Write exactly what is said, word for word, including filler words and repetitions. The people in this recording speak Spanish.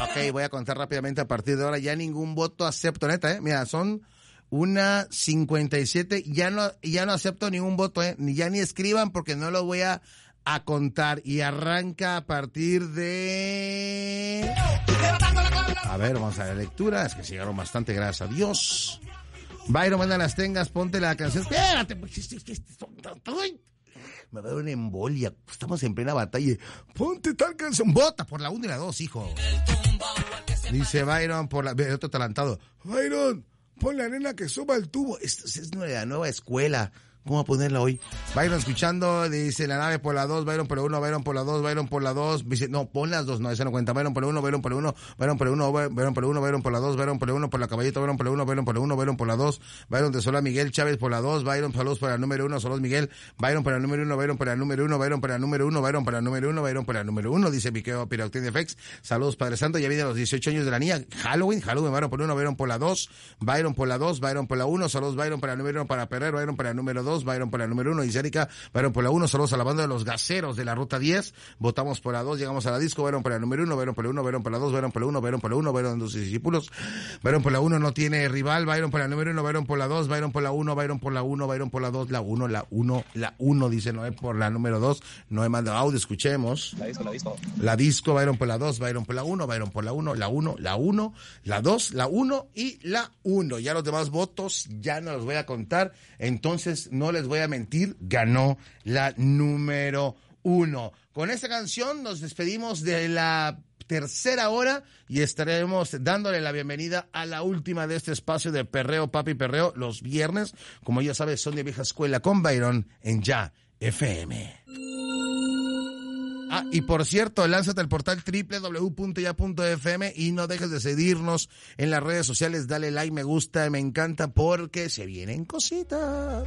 Ok, voy a contar rápidamente. A partir de ahora ya ningún voto acepto, neta, ¿eh? Mira, son una cincuenta y siete. Ya no, ya no acepto ningún voto, ¿eh? Ni ya ni escriban porque no lo voy a, a contar. Y arranca a partir de... A ver, vamos a la lectura. Es que se llegaron bastante, gracias a Dios. Byron, manda las tengas, ponte la canción. Espérate, me va a dar una embolia. Estamos en plena batalla. Ponte tal canción. Vota por la uno y la dos, hijo. Dice Byron por la... Otro talantado. Byron, pon la nena que suba el tubo. Esto es la nueva escuela. ¿Cómo ponerla hoy? Byron escuchando, dice la nave por la dos, Byron por la uno, Byron por la dos, Byron por la dos, dice, no, pon las dos, no, esa no cuenta, Byron por la uno, Byron por la uno, Byron por la uno, Byron por la uno, Byron por la dos, Byron por la uno, por la caballito, Byron por la uno, Byron por la uno, Byron por la dos, Byron de Sola Miguel Chávez por la dos, Byron saludos para el número uno, saludos Miguel, Byron para el número uno, Byron para el número uno, Byron para el número uno, Byron para el número uno, Byron para el número uno, dice Miqueo Piroctin de Fex, saludos Padre Santo, ya viene a los dieciocho años de la niña, Halloween, Halloween, Byron por uno, Byron por la dos, Byron por la dos, Byron por la uno, saludos Byron para el número uno, para Perrer, Byron para el número dos, Byron para el número uno, dice Erika, Byron por la uno, saludos a la banda de los gaseros de la ruta diez, votamos por la dos, llegamos a la disco, Byron por el número uno, Byron por la uno, Byron por la dos, Byron por la uno, Byron por la uno, Byron de los discípulos, Byron por la uno no tiene rival, Byron por el número uno, Byron por la dos, Byron por la uno, Byron por la uno, Byron por la dos, la uno, la uno, la uno, dice Noé por la número dos, Noé manda audio, escuchemos. La disco, la disco. La disco, Byron por la dos, Byron por la uno, Byron por la uno, la uno, la uno, la dos, la uno y la uno. Ya los demás votos ya no los voy a contar, entonces no les voy a mentir, ganó la número uno. Con esta canción nos despedimos de la tercera hora y estaremos dándole la bienvenida a la última de este espacio de Perreo Papi Perreo los viernes. Como ya sabes, son de vieja escuela con Byron en Ya F M. Ah, y por cierto, lánzate al portal doble u doble u doble u punto ya punto f m y no dejes de seguirnos en las redes sociales. Dale like, me gusta, me encanta porque se vienen cositas.